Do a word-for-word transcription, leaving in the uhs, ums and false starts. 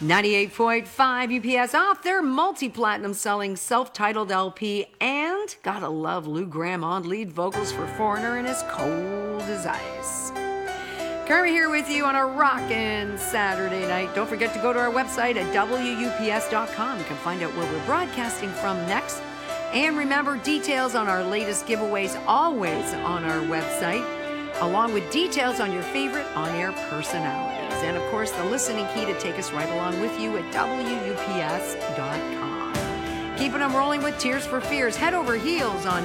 ninety-eight point five U P S off their multi-platinum selling self-titled L P, and gotta love Lou Gramm on lead vocals for Foreigner and as cold as ice. Carmen here with you on a rockin' Saturday night. Don't forget to go to our website at W U P S dot com. You can find out where we're broadcasting from next. And remember, details on our latest giveaways always on our website, along with details on your favorite on-air personalities. And of course, the listening key to take us right along with you at W U P S dot com. Keeping them rolling with Tears for Fears, head over heels on